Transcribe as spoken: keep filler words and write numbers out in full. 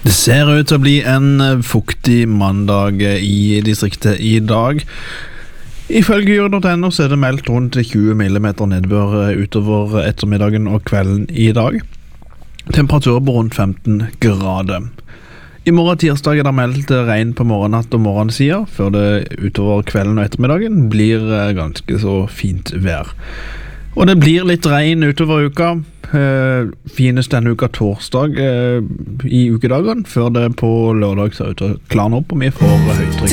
Det ser ut til å bli en fuktig mandag i distriktet i dag. Ifølge Yr punktum no så er det meldt rundt tjue millimeter nedbør utover ettermiddagen og kvelden i dag. Temperatur på rundt femten grader. I morgen tirsdag er det meldt regn på morgennatt og morgensida, før det utover kvelden og ettermiddagen blir ganske så fint vær. Og det blir litt regn utover uka. Eh, finnes denne uka torsdag eh, i ukedagene, før det på lørdag ser ut til å klarne opp og vi får høytrykk.